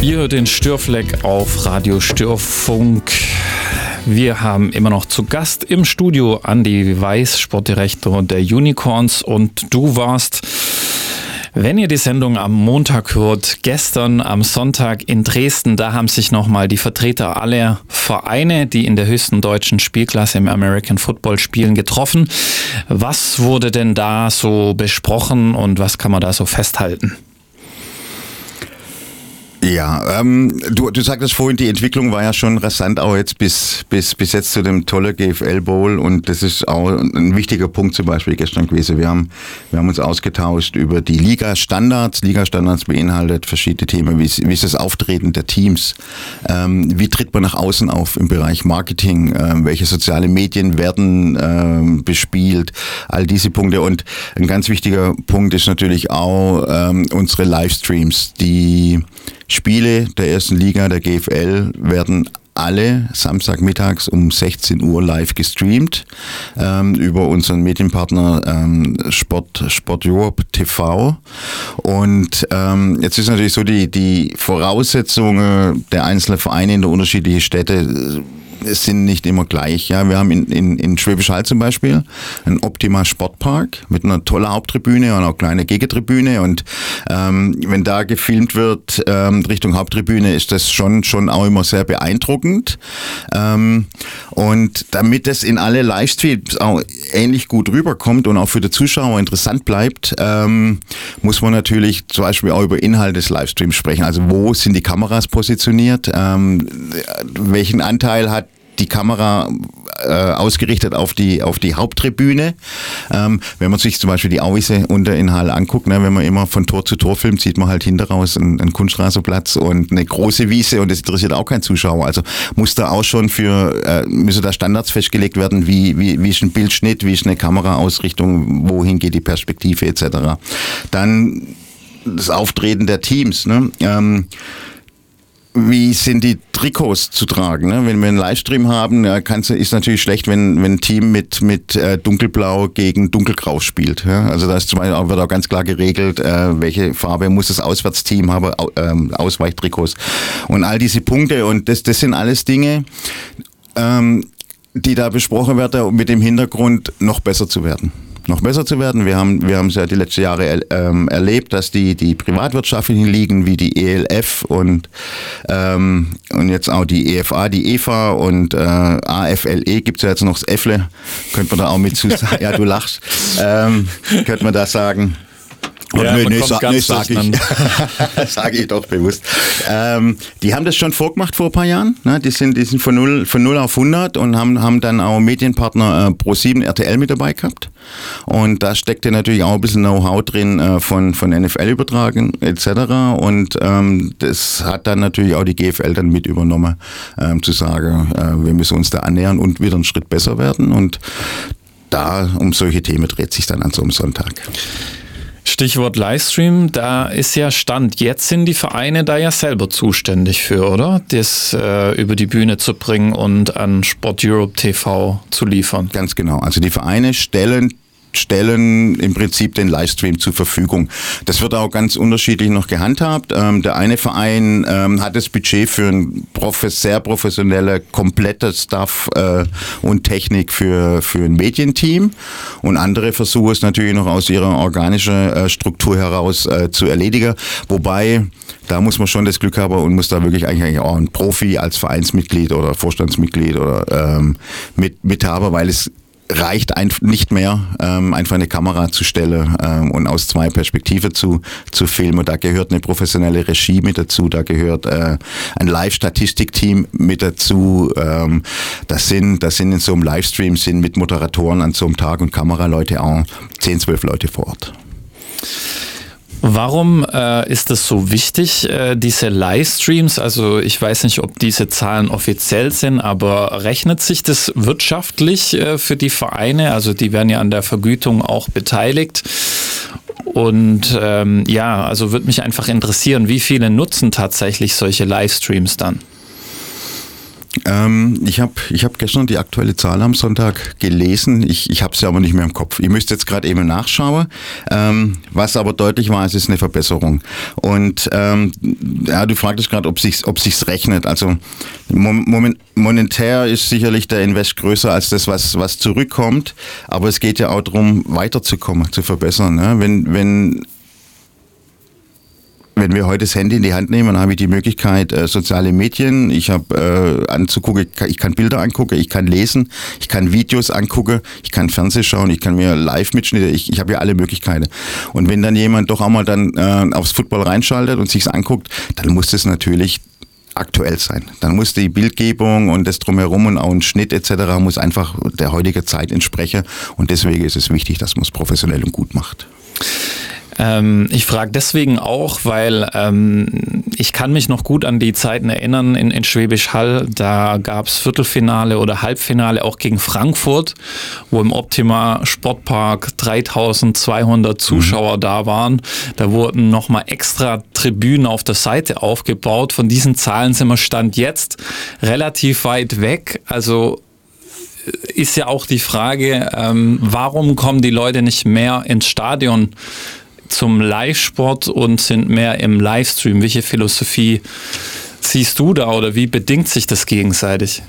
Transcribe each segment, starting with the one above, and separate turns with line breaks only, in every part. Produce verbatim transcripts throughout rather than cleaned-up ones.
Ihr hört den Störfleck auf Radio Störfunk. Wir haben immer noch zu Gast im Studio Andi Weiß, Sportdirektor der Unicorns, und du warst, wenn ihr die Sendung am Montag hört, gestern am Sonntag in Dresden. Da haben sich nochmal die Vertreter aller Vereine, die in der höchsten deutschen Spielklasse im American Football spielen, getroffen. Was wurde denn da so besprochen und was kann man da so festhalten?
Ja, ähm, du, du sagtest vorhin, die Entwicklung war ja schon rasant auch jetzt bis, bis, bis jetzt zu dem tollen G F L Bowl, und das ist auch ein wichtiger Punkt zum Beispiel gestern gewesen. Wir haben, wir haben uns ausgetauscht über die Liga-Standards. Liga-Standards beinhaltet verschiedene Themen, wie, wie ist das Auftreten der Teams, ähm, wie tritt man nach außen auf im Bereich Marketing, ähm, welche soziale Medien werden ähm, bespielt, all diese Punkte. Und ein ganz wichtiger Punkt ist natürlich auch ähm, unsere Livestreams, die Spiele der ersten Liga, der G F L, werden alle Samstagmittags um sechzehn Uhr live gestreamt ähm, über unseren Medienpartner ähm, Sport, Sport Europe T V. Und ähm, jetzt ist natürlich so, die, die Voraussetzungen der einzelnen Vereine in der unterschiedlichen Städte es sind nicht immer gleich. Ja, wir haben in, in, in Schwäbisch Hall zum Beispiel einen Optima Sportpark mit einer tollen Haupttribüne und auch kleine Gegentribüne, und ähm, wenn da gefilmt wird ähm, Richtung Haupttribüne, ist das schon schon auch immer sehr beeindruckend. Ähm, und damit es in alle Livestreams auch ähnlich gut rüberkommt und auch für den Zuschauer interessant bleibt, ähm, muss man natürlich zum Beispiel auch über Inhalt des Livestreams sprechen. Also wo sind die Kameras positioniert? Ähm, welchen Anteil hat die Kamera äh, ausgerichtet auf die auf die Haupttribüne? Ähm, wenn man sich zum Beispiel die Auwiese unter in Hall anguckt, ne, wenn man immer von Tor zu Tor filmt, sieht man halt hinter raus einen, einen Kunstrasenplatz und eine große Wiese, und das interessiert auch keinen Zuschauer. Also muss da auch schon für, äh, müssen da Standards festgelegt werden, wie, wie, wie ist ein Bildschnitt, wie ist eine Kameraausrichtung, wohin geht die Perspektive et cetera. Dann das Auftreten der Teams, ne? Ähm, Wie sind die Trikots zu tragen? Ne? Wenn wir einen Livestream haben, ja, kann's, ist natürlich schlecht, wenn, wenn ein Team mit, mit äh, dunkelblau gegen dunkelgrau spielt. Ja? Also da ist zum Beispiel auch, wird auch ganz klar geregelt, äh, welche Farbe muss das Auswärtsteam haben, au, ähm, Ausweichtrikots und all diese Punkte. Und das, das sind alles Dinge, ähm, die da besprochen werden, um mit dem Hintergrund noch besser zu werden. noch besser zu werden. Wir haben wir haben es ja die letzten Jahre ähm, erlebt, dass die die privatwirtschaftlichen Ligen wie die E L F und ähm, und jetzt auch die E F A, die E F A und äh, A F L E, gibt's ja jetzt noch das Äffle, könnte man da auch mit zu sagen. Ja, du lachst. Ähm, könnte man da sagen. Und
ja,
nö,
nö,
nö,
sa-
nö sage ich, sage ich doch bewusst. Ähm, die haben das schon vorgemacht vor ein paar Jahren. Ne? Die sind, die sind von null, von null auf hundert und haben, haben dann auch Medienpartner äh, ProSieben, R T L mit dabei gehabt. Und da steckte natürlich auch ein bisschen Know-how drin äh, von, von N F L übertragen et cetera. Und ähm, das hat dann natürlich auch die G F L dann mit übernommen, ähm, zu sagen, äh, wir müssen uns da annähern und wieder einen Schritt besser werden. Und da um solche Themen dreht sich dann an so einem Sonntag.
Stichwort Livestream, da ist ja Stand. Jetzt sind die Vereine da ja selber zuständig für, oder? Das äh, über die Bühne zu bringen und an Sport Europe T V zu liefern.
Ganz genau. Also die Vereine stellen stellen im Prinzip den Livestream zur Verfügung. Das wird auch ganz unterschiedlich noch gehandhabt. Ähm, der eine Verein ähm, hat das Budget für ein prof- sehr professionelle, komplette Stuff äh, und Technik für, für ein Medienteam, und andere versuchen es natürlich noch aus ihrer organischen äh, Struktur heraus äh, zu erledigen. Wobei, da muss man schon das Glück haben und muss da wirklich eigentlich auch ein Profi als Vereinsmitglied oder Vorstandsmitglied oder ähm, mit, mithaben, weil es reicht einfach nicht mehr, ähm, einfach eine Kamera zu stellen ähm, und aus zwei Perspektiven zu zu filmen. Da gehört eine professionelle Regie mit dazu, da gehört äh, ein Live-Statistik-Team mit dazu. Ähm, das sind, das sind in so einem Livestream sind mit Moderatoren an so einem Tag und Kameraleute auch zehn, zwölf Leute vor Ort.
Warum äh, ist es so wichtig, äh, diese Livestreams? Also ich weiß nicht, ob diese Zahlen offiziell sind, aber rechnet sich das wirtschaftlich äh, für die Vereine? Also die werden ja an der Vergütung auch beteiligt. Und ähm, ja, also würde mich einfach interessieren, wie viele nutzen tatsächlich solche Livestreams dann?
Ähm, ich habe ich hab gestern die aktuelle Zahl am Sonntag gelesen. Ich, ich habe sie aber nicht mehr im Kopf. Ihr müsst jetzt gerade eben nachschauen. Ähm, was aber deutlich war, es ist eine Verbesserung. Und ähm, ja, du fragtest gerade, ob sich's, ob sich's rechnet. Also moment, monetär ist sicherlich der Invest größer als das, was, was zurückkommt. Aber es geht ja auch darum, weiterzukommen, zu verbessern. Ne? Wenn, wenn Wenn wir heute das Handy in die Hand nehmen, dann habe ich die Möglichkeit, äh, soziale Medien, ich habe äh, anzugucken, ich kann Bilder angucken, ich kann lesen, ich kann Videos angucken, ich kann Fernsehen schauen, ich kann mir Live-Mitschnitte, ich, ich habe ja alle Möglichkeiten. Und wenn dann jemand doch einmal dann äh, aufs Football reinschaltet und sich's anguckt, dann muss das natürlich aktuell sein. Dann muss die Bildgebung und das Drumherum und auch ein Schnitt et cetera muss einfach der heutigen Zeit entsprechen. Und deswegen ist es wichtig, dass man es professionell und gut macht.
Ähm, ich frage deswegen auch, weil ähm, ich kann mich noch gut an die Zeiten erinnern in, in Schwäbisch Hall. Da gab es Viertelfinale oder Halbfinale auch gegen Frankfurt, wo im Optima Sportpark dreitausendzweihundert Zuschauer mhm. da waren. Da wurden nochmal extra Tribünen auf der Seite aufgebaut. Von diesen Zahlen sind wir Stand jetzt relativ weit weg. Also ist ja auch die Frage, ähm, warum kommen die Leute nicht mehr ins Stadion zum Live-Sport und sind mehr im Livestream? Welche Philosophie siehst du da oder wie bedingt sich das gegenseitig?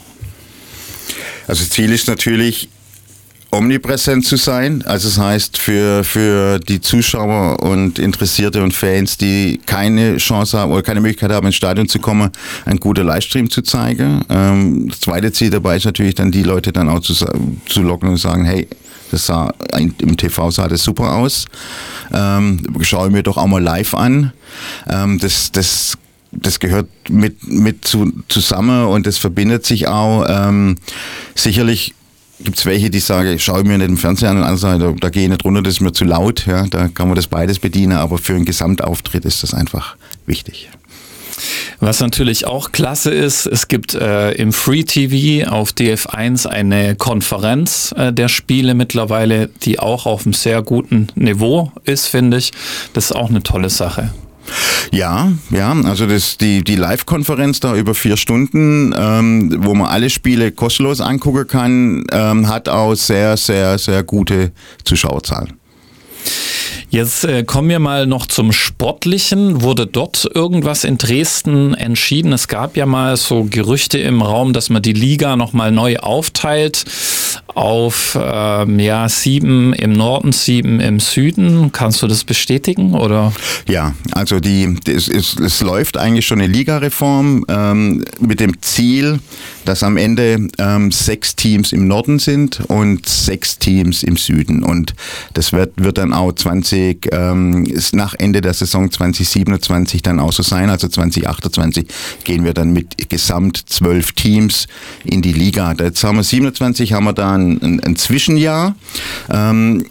Also Ziel ist natürlich, omnipräsent zu sein. Also das heißt, für, für die Zuschauer und Interessierte und Fans, die keine Chance haben oder keine Möglichkeit haben, ins Stadion zu kommen, einen guten Livestream zu zeigen. Ähm, das zweite Ziel dabei ist natürlich dann, die Leute dann auch zu, zu locken und sagen, hey, das sah, im T V sah das super aus. Ähm, schaue mir doch auch mal live an. Ähm, das, das, das gehört mit, mit zu, zusammen und das verbindet sich auch. Ähm, sicherlich gibt es welche, die sagen, schau mir nicht im Fernsehen an, und andere sagen, da, da gehe ich nicht runter, das ist mir zu laut. Ja, da kann man das beides bedienen, aber für einen Gesamtauftritt ist das einfach wichtig.
Was natürlich auch klasse ist, es gibt äh, im Free T V auf D F eins eine Konferenz äh, der Spiele mittlerweile, die auch auf einem sehr guten Niveau ist, finde ich. Das ist auch eine tolle Sache.
Ja, ja, also das, die, die Live-Konferenz da über vier Stunden, ähm, wo man alle Spiele kostenlos angucken kann, ähm, hat auch sehr, sehr, sehr gute Zuschauerzahlen.
Jetzt äh, kommen wir mal noch zum Sportlichen. Wurde dort irgendwas in Dresden entschieden? Es gab ja mal so Gerüchte im Raum, dass man die Liga nochmal neu aufteilt auf ähm, ja, sieben im Norden, sieben im Süden. Kannst du das bestätigen, oder?
Ja, also die, es, es, es läuft eigentlich schon eine Ligareform ähm, mit dem Ziel, dass am Ende ähm, sechs Teams im Norden sind und sechs Teams im Süden. Und das wird, wird dann auch zwanzig, ähm, ist nach Ende der Saison zwanzig siebenundzwanzig dann auch so sein. Also zwanzig achtundzwanzig gehen wir dann mit gesamt zwölf Teams in die Liga. Jetzt haben wir siebenundzwanzig, haben wir da ein, ein, ein Zwischenjahr. Ähm,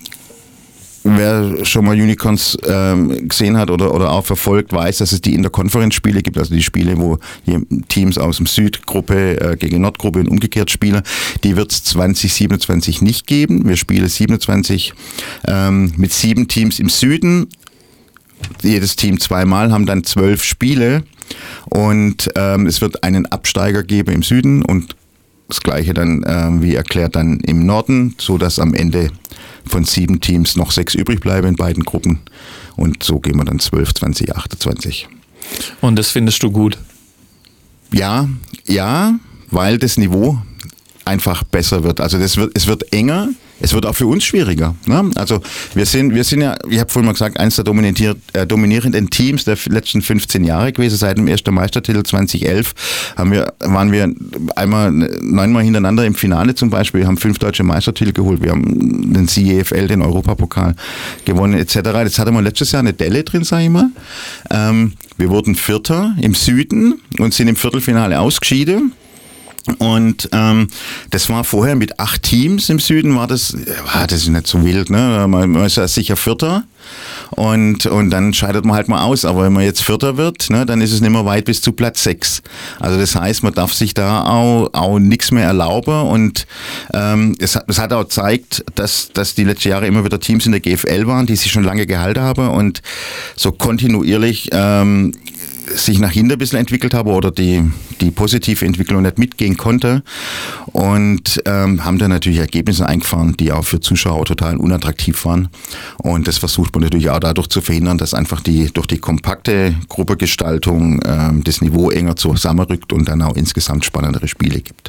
Wer schon mal Unicorns ähm, gesehen hat oder, oder auch verfolgt, weiß, dass es die Interconference-Spiele gibt, also die Spiele, wo Teams aus dem Südgruppe äh, gegen Nordgruppe und umgekehrt spielen. Die wird es zwanzig siebenundzwanzig nicht geben. Wir spielen siebenundzwanzig ähm, mit sieben Teams im Süden. Jedes Team zweimal, haben dann zwölf Spiele und ähm, es wird einen Absteiger geben im Süden und das Gleiche dann, äh, wie erklärt, dann im Norden, so dass am Ende von sieben Teams noch sechs übrig bleiben in beiden Gruppen. Und so gehen wir dann zwölf, zwanzig, achtundzwanzig.
Und das findest du gut?
Ja, ja, weil das Niveau einfach besser wird. Also das wird, es wird enger, es wird auch für uns schwieriger. Ne? Also wir sind, wir sind ja, ich habe vorhin mal gesagt, eines der äh, dominierenden Teams der letzten fünfzehn Jahre gewesen. Seit dem ersten Meistertitel zweitausendelf haben wir, waren wir einmal neunmal hintereinander im Finale zum Beispiel. Wir haben fünf deutsche Meistertitel geholt. Wir haben den C E F L, den Europapokal gewonnen et cetera. Jetzt hatte man letztes Jahr eine Delle drin, sage ich mal. Ähm, wir wurden Vierter im Süden und sind im Viertelfinale ausgeschieden. Und ähm, das war vorher mit acht Teams im Süden, war das, war das ist nicht so wild, ne? Man, man ist ja sicher Vierter und, und dann scheidet man halt mal aus. Aber wenn man jetzt Vierter wird, ne, dann ist es nicht mehr weit bis zu Platz sechs. Also das heißt, man darf sich da auch, auch nichts mehr erlauben und ähm, es, hat, es hat auch gezeigt, dass, dass die letzten Jahre immer wieder Teams in der G F L waren, die sich schon lange gehalten haben und so kontinuierlich ähm, sich nach hinten ein bisschen entwickelt habe oder die, die positive Entwicklung nicht mitgehen konnte und ähm, haben dann natürlich Ergebnisse eingefahren, die auch für Zuschauer total unattraktiv waren, und das versucht man natürlich auch dadurch zu verhindern, dass einfach die durch die kompakte Gruppegestaltung ähm, das Niveau enger zusammenrückt und dann auch insgesamt spannendere Spiele gibt.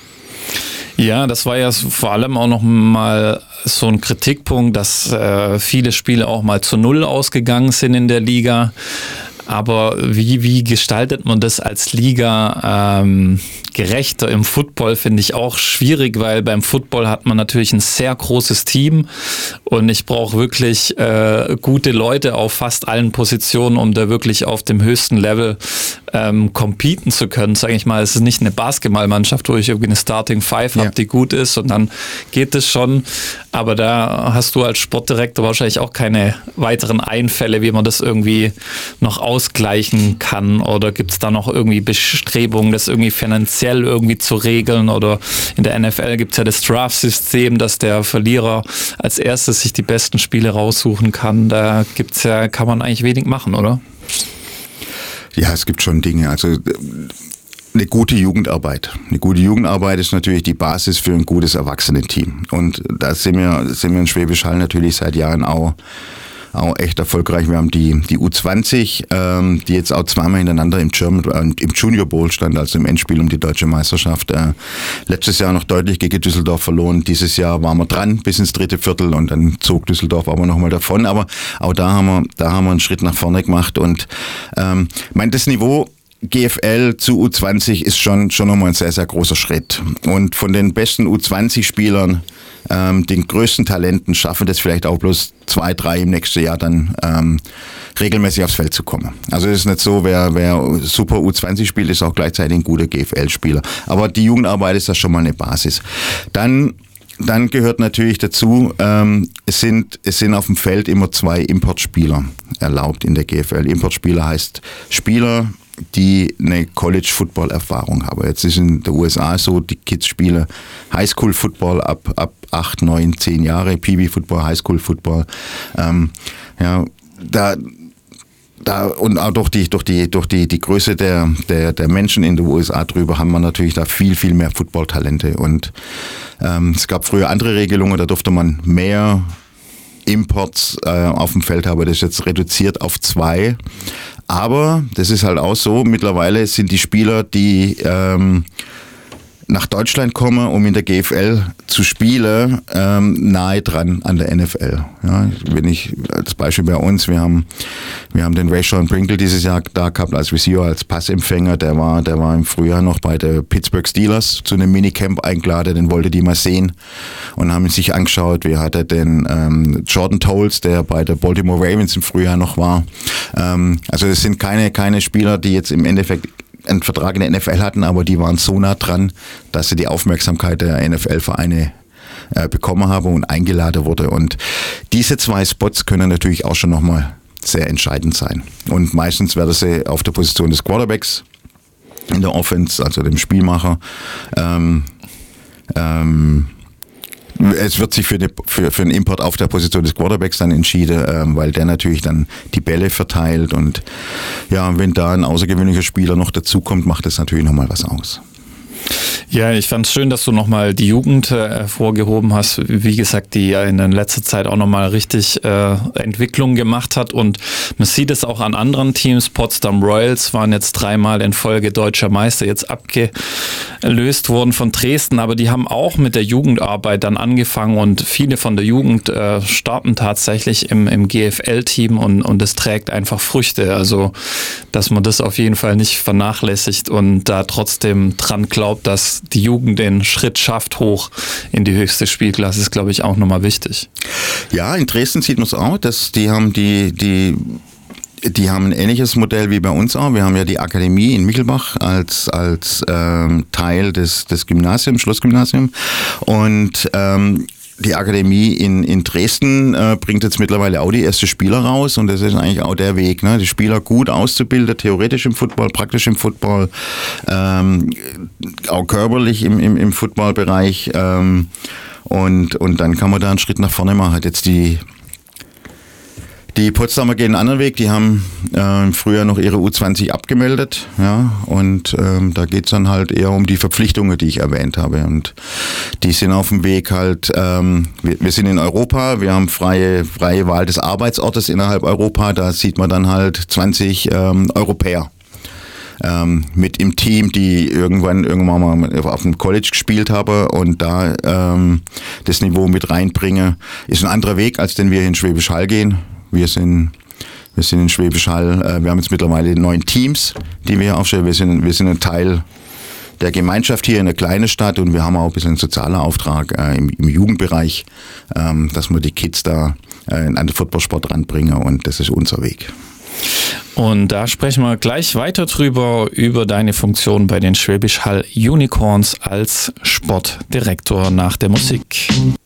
Ja, das war ja vor allem auch noch mal so ein Kritikpunkt, dass äh, viele Spiele auch mal zu Null ausgegangen sind in der Liga. Aber wie, wie gestaltet man das als Liga ähm, gerechter? Im Football finde ich auch schwierig, weil beim Football hat man natürlich ein sehr großes Team und ich brauche wirklich äh, gute Leute auf fast allen Positionen, um da wirklich auf dem höchsten Level ähm, competen zu können. Sage ich mal, es ist nicht eine Basketballmannschaft, wo ich irgendwie eine Starting Five habe, ja, die gut ist, und dann geht es schon. Aber da hast du als Sportdirektor wahrscheinlich auch keine weiteren Einfälle, wie man das irgendwie noch ausgleichen kann, oder gibt es da noch irgendwie Bestrebungen, das irgendwie finanziell irgendwie zu regeln, oder in der N F L gibt es ja das Draft-System, dass der Verlierer als erstes sich die besten Spiele raussuchen kann. Da gibt's ja, kann man eigentlich wenig machen, oder?
Ja, es gibt schon Dinge, also eine gute Jugendarbeit. Eine gute Jugendarbeit ist natürlich die Basis für ein gutes Erwachsenenteam, und da sind wir, sind wir in Schwäbisch Hall natürlich seit Jahren auch auch echt erfolgreich. Wir haben die, die U zwanzig, ähm, die jetzt auch zweimal hintereinander im, German, äh, im Junior Bowl stand, also im Endspiel um die deutsche Meisterschaft. Äh, letztes Jahr noch deutlich gegen Düsseldorf verloren. Dieses Jahr waren wir dran bis ins dritte Viertel und dann zog Düsseldorf aber nochmal davon. Aber auch da haben wir, da haben wir einen Schritt nach vorne gemacht, und ähm, mein, das Niveau G F L zu U zwanzig ist schon, schon nochmal ein sehr, sehr großer Schritt. Und von den besten U zwanzig Spielern, ähm, den größten Talenten, schaffen das vielleicht auch bloß zwei, drei im nächsten Jahr dann ähm, regelmäßig aufs Feld zu kommen. Also es ist nicht so, wer, wer super U zwanzig spielt, ist auch gleichzeitig ein guter G F L-Spieler. Aber die Jugendarbeit ist da schon mal eine Basis. Dann Dann gehört natürlich dazu, ähm, es sind es sind auf dem Feld immer zwei Importspieler erlaubt in der G F L. Importspieler heißt Spieler, die eine College-Football-Erfahrung haben. Jetzt ist in den U S A so, die Kids spielen Highschool-Football ab, ab acht, neun, zehn Jahre, P B-Football, Highschool-Football. Ähm, ja, da Da, und auch durch die, durch die, durch die, die Größe der, der, der Menschen in den U S A drüber haben wir natürlich da viel, viel mehr Football-Talente. Und ähm, es gab früher andere Regelungen, da durfte man mehr Imports äh, auf dem Feld haben. Das ist jetzt reduziert auf zwei. Aber das ist halt auch so, mittlerweile sind die Spieler, die ähm, nach Deutschland kommen, um in der G F L zu spielen, ähm, nahe dran an der N F L. Ja, wenn ich als Beispiel bei uns, wir haben wir haben den Rayshawn Brinkle dieses Jahr da gehabt als Receiver, als Passempfänger. Der war der war im Frühjahr noch bei der Pittsburgh Steelers zu einem Minicamp eingeladen. Den wollte die mal sehen und haben sich angeschaut. Wir hatten den ähm, Jordan Tolles, der bei der Baltimore Ravens im Frühjahr noch war. Ähm, also es sind keine keine Spieler, die jetzt im Endeffekt einen Vertrag in der N F L hatten, aber die waren so nah dran, dass sie die Aufmerksamkeit der N F L-Vereine äh, bekommen haben und eingeladen wurde. Und diese zwei Spots können natürlich auch schon nochmal sehr entscheidend sein. Und meistens werden sie auf der Position des Quarterbacks in der Offense, also dem Spielmacher, ähm, ähm, es wird sich für, eine, für, für einen Import auf der Position des Quarterbacks dann entschieden, ähm, weil der natürlich dann die Bälle verteilt, und ja, wenn da ein außergewöhnlicher Spieler noch dazukommt, macht das natürlich nochmal was aus.
Ja, ich fand es schön, dass du nochmal die Jugend äh, hervorgehoben hast. Wie gesagt, die ja in der letzter Zeit auch nochmal richtig äh, Entwicklung gemacht hat, und man sieht es auch an anderen Teams. Potsdam Royals waren jetzt dreimal in Folge deutscher Meister, jetzt abgelöst worden von Dresden, aber die haben auch mit der Jugendarbeit dann angefangen, und viele von der Jugend äh, starten tatsächlich im, im G F L-Team, und, und es trägt einfach Früchte. Also, dass man das auf jeden Fall nicht vernachlässigt und da trotzdem dran glaubt, dass die Jugend den Schritt schafft hoch in die höchste Spielklasse, ist, glaube ich, auch nochmal wichtig.
Ja, in Dresden sieht man es auch, dass die haben die, die Die haben ein ähnliches Modell wie bei uns auch. Wir haben ja die Akademie in Michelbach als, als ähm, Teil des, des Gymnasiums, Schlossgymnasium. Und ähm, die Akademie in, in Dresden äh, bringt jetzt mittlerweile auch die ersten Spieler raus, und das ist eigentlich auch der Weg, ne? Die Spieler gut auszubilden, theoretisch im Football, praktisch im Football, ähm, auch körperlich im, im, im Footballbereich, ähm, und, und dann kann man da einen Schritt nach vorne machen. Jetzt die Die Potsdamer gehen einen anderen Weg, die haben äh, im Frühjahr noch ihre U zwanzig abgemeldet, ja, und ähm, da geht's dann halt eher um die Verpflichtungen, die ich erwähnt habe, und die sind auf dem Weg halt, ähm, wir, wir sind in Europa, wir haben freie, freie Wahl des Arbeitsortes innerhalb Europa, da sieht man dann halt zwanzig ähm, Europäer. Ähm, mit im Team, die irgendwann irgendwann mal auf dem College gespielt haben und da ähm, das Niveau mit reinbringen, ist ein anderer Weg, als den wir in Schwäbisch Hall gehen. Wir sind, wir sind in Schwäbisch Hall, äh, wir haben jetzt mittlerweile neun Teams, die wir hier aufstellen. Wir sind, wir sind ein Teil der Gemeinschaft hier in einer kleinen Stadt und wir haben auch ein bisschen einen sozialen Auftrag äh, im, im Jugendbereich, ähm, dass wir die Kids da äh, an den Footballsport ranbringen, und das ist unser Weg.
Und da sprechen wir gleich weiter drüber, über deine Funktion bei den Schwäbisch Hall Unicorns als Sportdirektor nach der Musik.